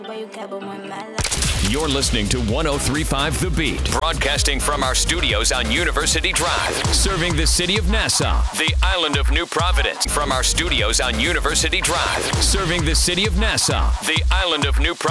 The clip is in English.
You're listening to 103.5 The Beat, broadcasting from our studios on University Drive, serving the city of Nassau, the island of New Providence. From our studios on University Drive, serving the city of Nassau, the island of New Providence.